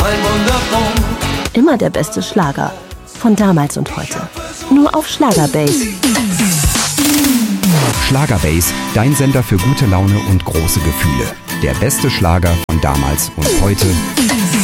ein Wunderpunkt. Immer der beste Schlager. Von damals und heute. Nur auf Schlagerbase. Schlagerbase, dein Sender für gute Laune und große Gefühle. Der beste Schlager von damals und heute.